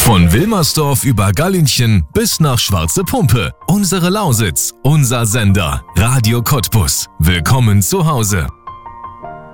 Von Wilmersdorf über Gallinchen bis nach Schwarze Pumpe. Unsere Lausitz, unser Sender. Radio Cottbus. Willkommen zu Hause.